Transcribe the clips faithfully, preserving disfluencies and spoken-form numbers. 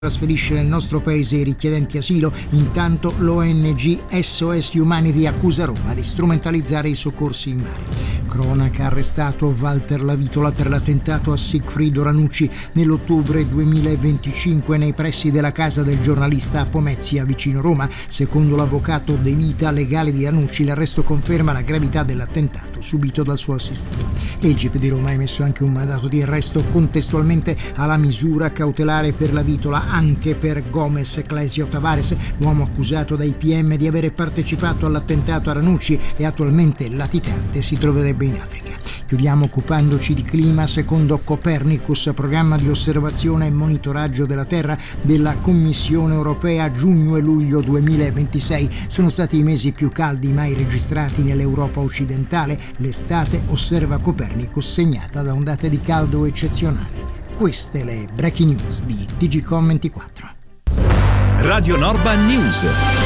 trasferisce nel nostro paese i richiedenti asilo. Intanto l'O N G S O S Humanity accusa Roma di strumentalizzare i soccorsi in mare. Cronaca: arrestato Walter Lavitola per l'attentato a Sigfrido Ranucci nell'ottobre duemilaventicinque nei pressi della casa del giornalista a Pomezia, vicino Roma. Secondo l'avvocato De Vita, legale di Ranucci, l'arresto conferma la gravità dell'attentato subito dal suo assistito. E il G P di Roma ha emesso anche un mandato di arresto contestualmente alla misura cautelare per Lavitola anche per Gomez Clesio Tavares, uomo accusato dai P M di avere partecipato all'attentato a Ranucci e attualmente latitante si troverebbe in Africa. Chiudiamo occupandoci di clima. Secondo Copernicus, programma di osservazione e monitoraggio della Terra della Commissione europea, giugno e luglio duemilaventisei sono stati i mesi più caldi mai registrati nell'Europa occidentale. L'estate, osserva Copernicus, segnata da ondate di caldo eccezionali. Queste le breaking news di T G Com ventiquattro. Radio Norba News.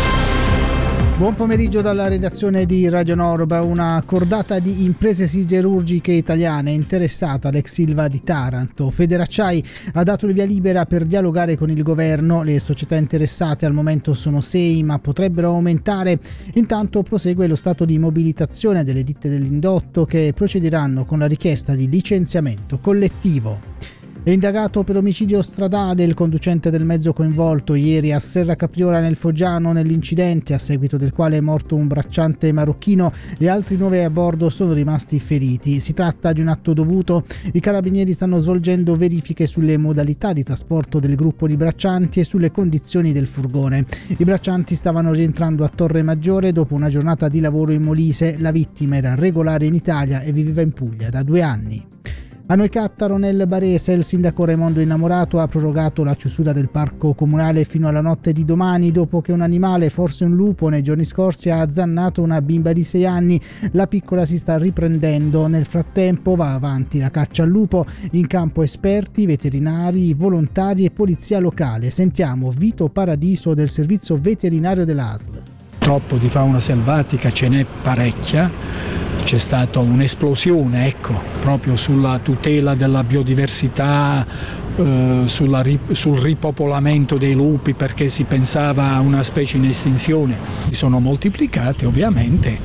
Buon pomeriggio dalla redazione di Radio Norba. Una cordata di imprese siderurgiche italiane interessata all'ex Ilva di Taranto. Federacciai ha dato il via libera per dialogare con il governo. Le società interessate al momento sono sei, ma potrebbero aumentare. Intanto prosegue lo stato di mobilitazione delle ditte dell'indotto, che procederanno con la richiesta di licenziamento collettivo. È indagato per omicidio stradale il conducente del mezzo coinvolto ieri a Serra Capriora nel Foggiano nell'incidente, a seguito del quale è morto un bracciante marocchino e altri nove a bordo sono rimasti feriti. Si tratta di un atto dovuto. I carabinieri stanno svolgendo verifiche sulle modalità di trasporto del gruppo di braccianti e sulle condizioni del furgone. I braccianti stavano rientrando a Torre Maggiore dopo una giornata di lavoro in Molise. La vittima era regolare in Italia e viveva in Puglia da due anni. A Noicattaro nel Barese il sindaco Raimondo Innamorato ha prorogato la chiusura del parco comunale fino alla notte di domani, dopo che un animale, forse un lupo, nei giorni scorsi ha azzannato una bimba di sei anni. La piccola si sta riprendendo. Nel frattempo va avanti la caccia al lupo, in campo esperti, veterinari, volontari e polizia locale. Sentiamo Vito Paradiso del servizio veterinario dell'A S L. Troppo di fauna selvatica ce n'è parecchia. C'è stata un'esplosione, ecco, proprio sulla tutela della biodiversità, eh, sulla, sul ripopolamento dei lupi, perché si pensava a una specie in estinzione. Si sono moltiplicate ovviamente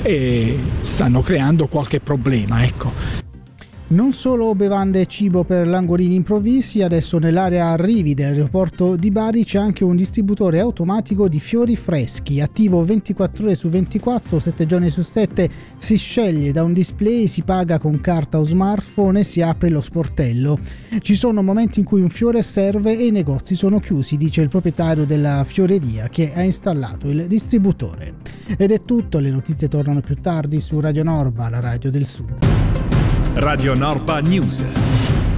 e stanno creando qualche problema, ecco. Non solo bevande e cibo per langorini improvvisi, adesso nell'area arrivi dell'aeroporto di Bari c'è anche un distributore automatico di fiori freschi, attivo ventiquattro ore su ventiquattro, sette giorni su sette, si sceglie da un display, si paga con carta o smartphone e si apre lo sportello. Ci sono momenti in cui un fiore serve e i negozi sono chiusi, dice il proprietario della fioreria che ha installato il distributore. Ed è tutto, le notizie tornano più tardi su Radio Norba, la radio del Sud. Radio Norba News.